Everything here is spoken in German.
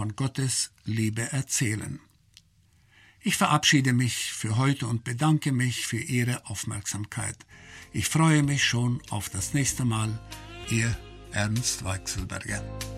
von Gottes Liebe erzählen. Ich verabschiede mich für heute und bedanke mich für Ihre Aufmerksamkeit. Ich freue mich schon auf das nächste Mal. Ihr Ernst Weichselberger.